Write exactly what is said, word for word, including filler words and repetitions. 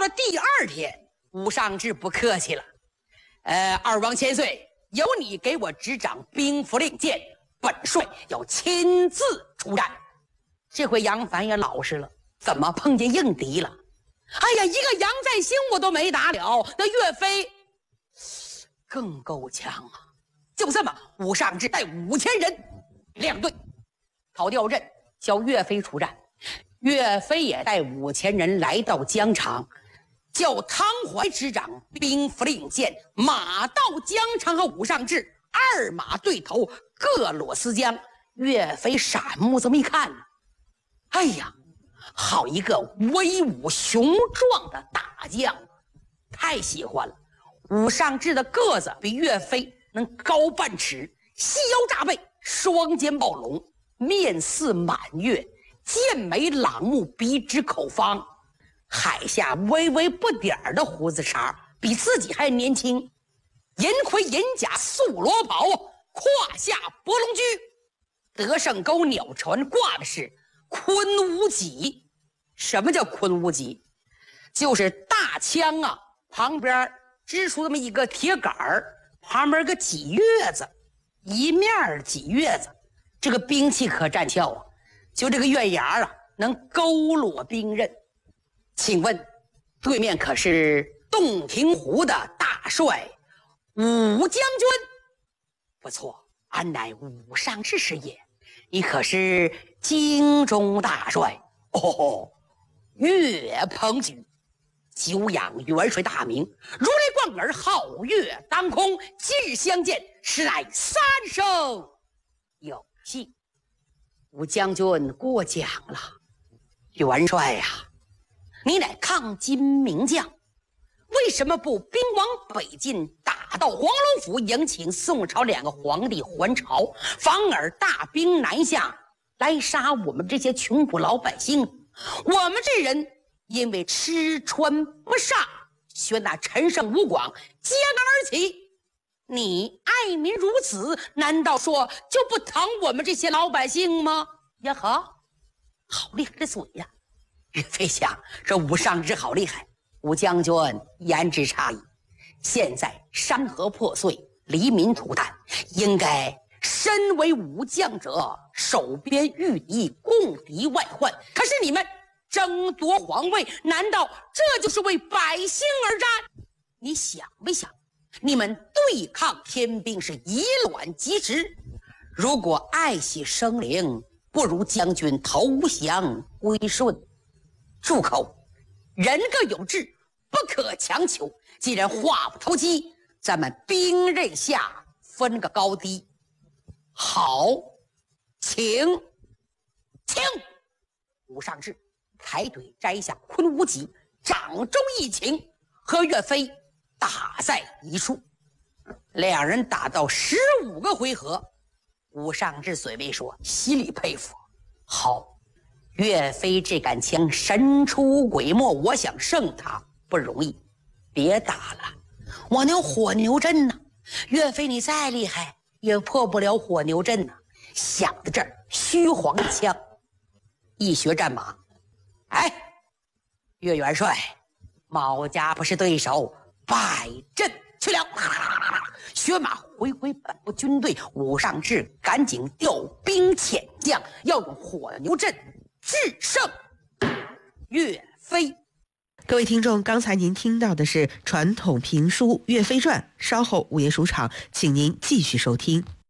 了第二天，武尚志不客气了，呃，二王千岁，由你给我执掌兵符令箭，本帅要亲自出战。这回杨凡也老实了，怎么碰见硬敌了？哎呀，一个杨再兴我都没打了，那岳飞更够呛啊！就这么，武尚志带五千人亮队讨吊阵，叫岳飞出战。岳飞也带五千人来到疆场，叫汤怀执掌兵符令箭，马到疆场和武尚志二马对头，各裸丝缰。岳飞闪目这么一看，哎呀，好一个威武雄壮的大将，太喜欢了。武尚志的个子比岳飞能高半尺，细腰炸背，双肩抱拢，面似满月，剑眉朗目，鼻直口方，海下微微不点儿的胡子茬，比自己还年轻。银盔银甲素罗袍，胯下博龙驹，德胜沟鸟船挂的是昆无戟。什么叫昆无戟？就是大枪啊，旁边支出这么一个铁杆儿，旁边个戟月子，一面戟月子，这个兵器可战俏啊！就这个月牙啊，能勾勒兵刃。请问，对面可是洞庭湖的大帅武将军？不错，安乃武尚志是也。你可是京中大帅哦，岳鹏举。久仰元帅大名，如雷贯耳，皓月当空。今日相见，实乃三生有幸。武将军过奖了，元帅呀、啊，你乃抗金名将，为什么不兵往北进，打到黄龙府，迎请宋朝两个皇帝还朝，反而大兵南下来杀我们这些穷苦老百姓？我们这人因为吃穿不上，宣那陈胜吴广揭竿而起。你爱民如子，难道说就不疼我们这些老百姓吗？呀呵，好厉害的嘴呀！岳飞想，这武尚志好厉害。武将军言之差矣。现在山河破碎，黎民涂炭，应该身为武将者，守边御敌，共敌外患。可是你们争夺皇位，难道这就是为百姓而战？你想没想，你们对抗天兵是以卵击石，如果爱惜生灵，不如将军投降归顺。住口！人各有志，不可强求。既然话不投机，咱们兵刃下分个高低。好，请请武尚志抬腿摘下昆无戟，掌中一擎，和岳飞打在一处。两人打到十五个回合，武尚志嘴微说，心里佩服。好，岳飞这杆枪神出鬼没，我想胜他不容易。别打了，我能火牛阵呢。岳飞你再厉害，也破不了火牛阵呢。想到这儿，虚晃一枪，一学战马。哎，岳元帅，某家不是对手，败阵去了。学马回归本部军队，武尚志赶紧调兵遣将，要用火牛阵制胜岳飞。 各位听众，刚才您听到的是传统评书《岳飞传》，稍后午夜书场，请您继续收听。